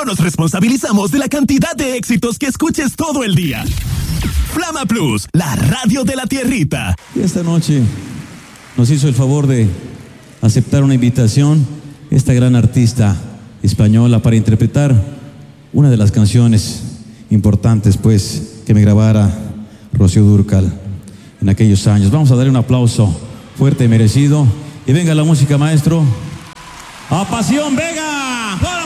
No nos responsabilizamos de la cantidad de éxitos que escuches todo el día. Flama Plus, la radio de la tierrita. Y esta noche nos hizo el favor de aceptar una invitación esta gran artista española para interpretar una de las canciones importantes, pues, que me grabara Rocío Dúrcal en aquellos años. Vamos a darle un aplauso fuerte y merecido. Y venga la música, maestro. ¡A pasión, venga!